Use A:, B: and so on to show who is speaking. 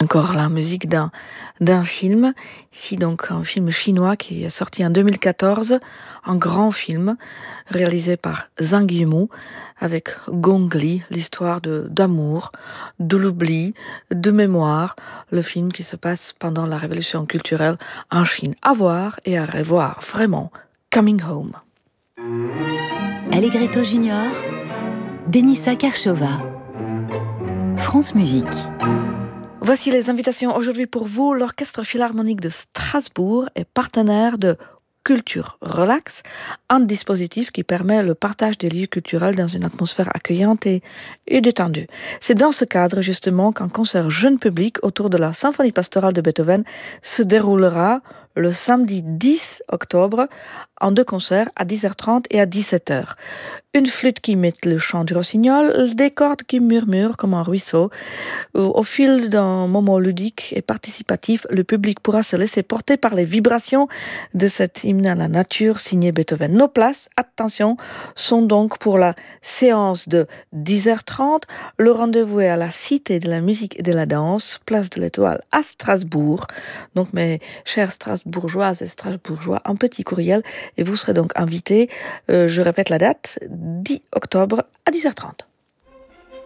A: Encore la musique d'un film, ici donc un film chinois qui est sorti en 2014, un grand film réalisé par Zhang Yimou avec Gong Li, l'histoire d'amour, de l'oubli, de mémoire, le film qui se passe pendant la révolution culturelle en Chine. À voir et à revoir, vraiment. Coming Home.
B: Allegretto Junior, Denisa Karchova, France Musique.
A: Voici les invitations aujourd'hui pour vous. L'Orchestre Philharmonique de Strasbourg est partenaire de Culture Relax, un dispositif qui permet le partage des lieux culturels dans une atmosphère accueillante et détendue. C'est dans ce cadre justement qu'un concert jeune public autour de la symphonie pastorale de Beethoven se déroulera le samedi 10 octobre en 2 concerts à 10h30 et à 17h. Une flûte qui imite le chant du rossignol, des cordes qui murmurent comme un ruisseau. Au fil d'un moment ludique et participatif, le public pourra se laisser porter par les vibrations de cet hymne à la nature signé Beethoven. Nos places, attention, sont donc pour la séance de 10h30. Le rendez-vous est à la Cité de la musique et de la danse, place de l'Étoile à Strasbourg. Donc mes chers Strasbourgeoises et Strasbourgeois, un petit courriel et vous serez donc invités, je répète la date, 10 octobre à 10h30.